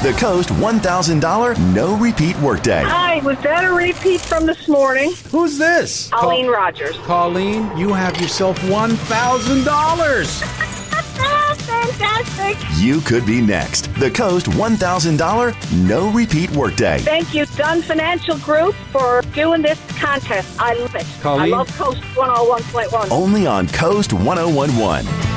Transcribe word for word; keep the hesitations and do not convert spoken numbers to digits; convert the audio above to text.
The Coast one thousand dollars no repeat workday. Hi, was that a repeat from this morning? Who's this? Colleen Col- Rogers. Colleen, you have yourself one thousand dollars. Fantastic. You could be next. The Coast one thousand dollars no repeat workday. Thank you, Dunn Financial Group, for doing this contest. I love it. Colleen? I love Coast one oh one point one. Only on Coast one oh one point one.